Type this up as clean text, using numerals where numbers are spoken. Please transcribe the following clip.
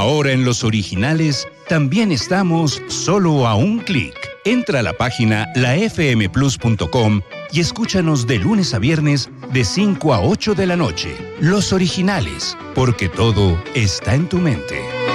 Ahora en Los Originales también estamos solo a un clic. Entra a la página lafmplus.com y escúchanos de lunes a viernes de 5 a 8 de la noche. Los Originales, porque todo está en tu mente.